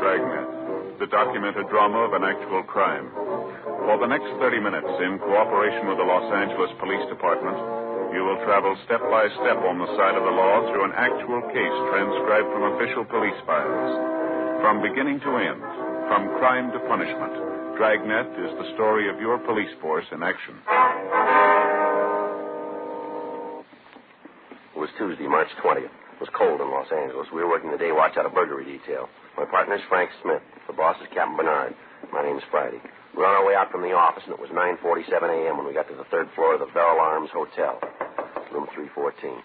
Dragnet, the documented drama of an actual crime. For the next 30 minutes, in cooperation with the Los Angeles Police Department, you will travel step by step on the side of the law through an actual case transcribed from official police files. From beginning to end, from crime to punishment, Dragnet is the story of your police force in action. It was Tuesday, March 20th. It was cold in Los Angeles. We were working the day watch out of burglary detail. My partner's Frank Smith. The boss is Captain Bernard. My name's Friday. We were on our way out from the office, and it was 9:47 a.m. when we got to the third floor of the Beryl Arms Hotel, room 314.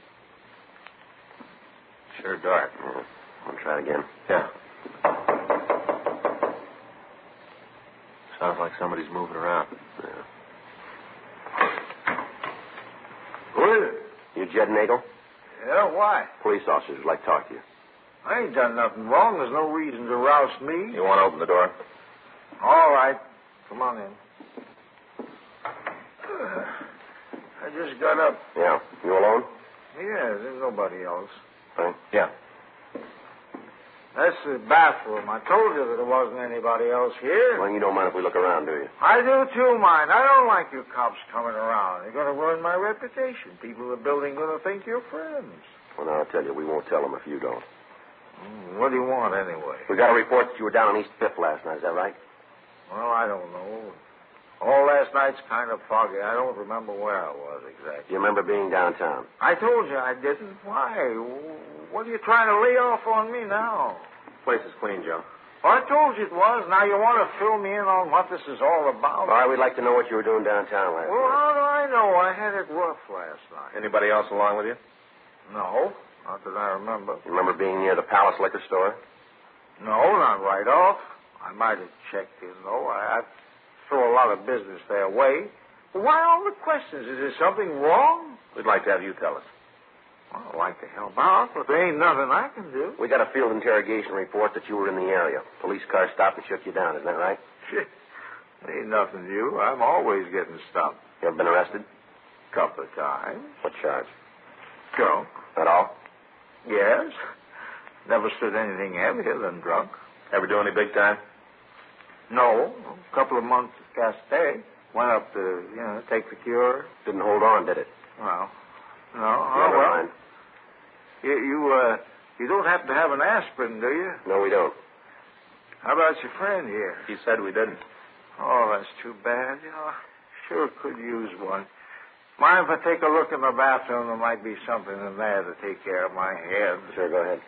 Sure dark. Yeah. Want to try it again? Yeah. Sounds like somebody's moving around. Yeah. Who is it? You Jed Nagel? Yeah, why? Police officers would like to talk to you. I ain't done nothing wrong. There's no reason to roust me. You want to open the door? All right. Come on in. I just got up. Yeah. You alone? Yeah, there's nobody else. Right. Yeah. That's the bathroom. I told you that there wasn't anybody else here. Well, you don't mind if we look around, do you? I do too, mind. I don't like you cops coming around. You're going to ruin my reputation. People in the building going to think you're friends. Well, now, I'll tell you, we won't tell them if you don't. What do you want, anyway? We got a report that you were down on East 5th last night. Is that right? Well, I don't know. All last night's kind of foggy. I don't remember where I was exactly. Do you remember being downtown? I told you I didn't. Why? What are you trying to lay off on me now? Place is clean, Joe. Well, I told you it was. Now you want to fill me in on what this is all about? All right, we'd like to know what you were doing downtown last Well, night. how do I know? I had it rough last night. Anybody else along with you? No, not that I remember. You remember being near the Palace Liquor Store? No, not right off. I might have checked in, though. I throw a lot of business their way. Well, why all the questions? Is there something wrong? We'd like to have you tell us. Well, I'd like to help out, but there ain't nothing I can do. We got a field interrogation report that you were in the area. Police car stopped and shook you down. Isn't that right? Shit. Ain't nothing new. I'm always getting stopped. You ever been arrested? Couple of times. What charge? Drunk. At all? Yes. Never stood anything heavier than drunk. Ever do any big time? No. A couple of months at Castell. Went up to, take the cure. Didn't hold on, did it? Well, no. Never mind. You don't happen to have an aspirin, do you? No, we don't. How about your friend here? He said we didn't. Oh, that's too bad. Sure could use one. Mind if I take a look in the bathroom? There might be something in there to take care of my head. Sure, go ahead.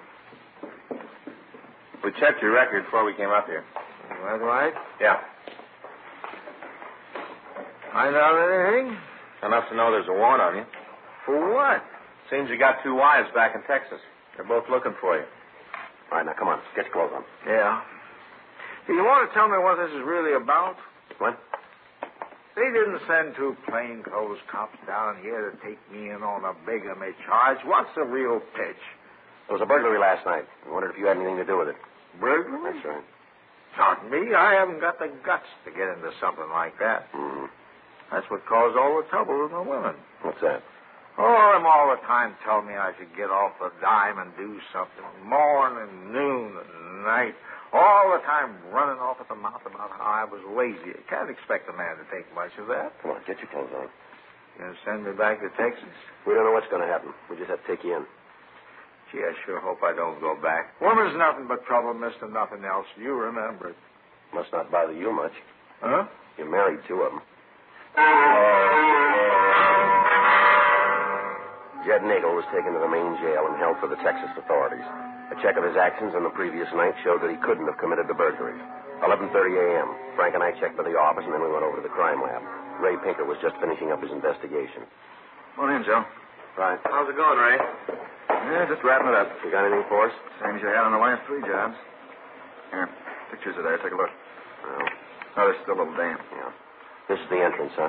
We checked your record before we came up here. Is that right? Yeah. Find out anything? Enough to know there's a warrant on you. For what? Seems you got two wives back in Texas. They're both looking for you. All right, now, come on. Get your clothes on. Yeah. Do you want to tell me what this is really about? What? They didn't send two plainclothes cops down here to take me in on a bigamy charge. What's the real pitch? There was a burglary last night. I wondered if you had anything to do with it. Burglary? That's right. Not me. I haven't got the guts to get into something like that. Mm-hmm. That's what caused all the trouble with the women. What's that? Oh, them all the time tell me I should get off the dime and do something. Morning, noon, and night. All the time running off at the mouth about how I was lazy. You can't expect a man to take much of that. Come on, get your clothes on. You gonna send me back to Texas? We don't know what's going to happen. We just have to take you in. Gee, I sure hope I don't go back. Woman's nothing but trouble, mister, nothing else. You remember it. Must not bother you much. Huh? You married two of them. Jed Nagel was taken to the main jail and held for the Texas authorities. A check of his actions on the previous night showed that he couldn't have committed the burglary. 11:30 a.m. Frank and I checked for the office, and then we went over to the crime lab. Ray Pinker was just finishing up his investigation. Come on in, Joe. Right. How's it going, Ray? Yeah, just wrapping it up. You got anything for us? Same as you had on the last three jobs. Here, pictures are there. Take a look. Well, Oh, they're still a little damp. yeah. This is the entrance, huh?